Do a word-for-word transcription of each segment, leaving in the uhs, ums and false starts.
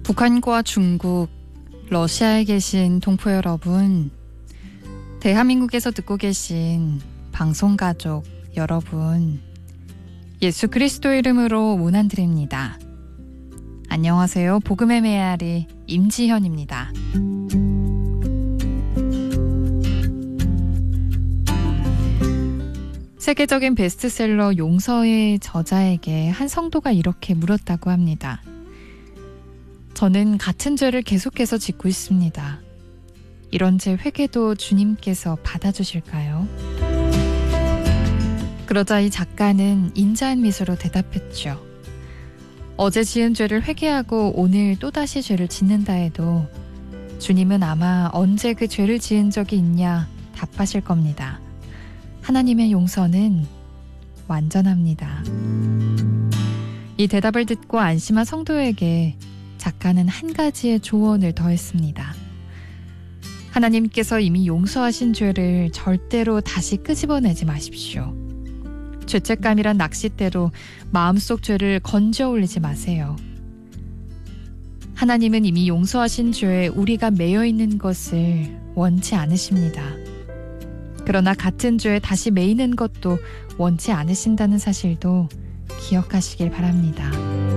북한과 중국, 러시아에 계신 동포 여러분, 대한민국에서 듣고 계신 방송가족 여러분, 예수 그리스도 이름으로 문안드립니다. 안녕하세요. 복음의 메아리 임지현입니다. 세계적인 베스트셀러 용서의 저자에게 한 성도가 이렇게 물었다고 합니다. 저는 같은 죄를 계속해서 짓고 있습니다. 이런 죄 회개도 주님께서 받아주실까요? 그러자 이 작가는 인자한 미소로 대답했죠. 어제 지은 죄를 회개하고 오늘 또다시 죄를 짓는다 해도 주님은 아마 언제 그 죄를 지은 적이 있냐 답하실 겁니다. 하나님의 용서는 완전합니다. 이 대답을 듣고 안심한 성도에게 작가는 한 가지의 조언을 더했습니다. 하나님께서 이미 용서하신 죄를 절대로 다시 끄집어내지 마십시오. 죄책감이란 낚싯대로 마음속 죄를 건져 올리지 마세요. 하나님은 이미 용서하신 죄에 우리가 매여 있는 것을 원치 않으십니다. 그러나 같은 죄에 다시 매이는 것도 원치 않으신다는 사실도 기억하시길 바랍니다.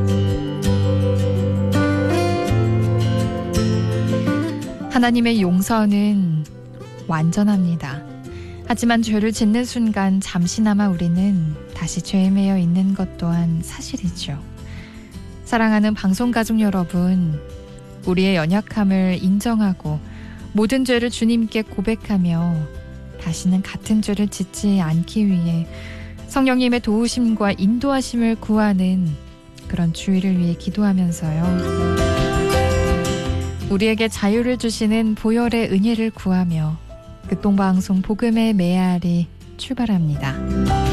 하나님의 용서는 완전합니다. 하지만 죄를 짓는 순간 잠시나마 우리는 다시 죄에 매여 있는 것 또한 사실이죠. 사랑하는 방송가족 여러분, 우리의 연약함을 인정하고 모든 죄를 주님께 고백하며 다시는 같은 죄를 짓지 않기 위해 성령님의 도우심과 인도하심을 구하는 그런 주의를 위해 기도하면서요. 우리에게 자유를 주시는 보혈의 은혜를 구하며 극동방송 복음의 메아리 출발합니다.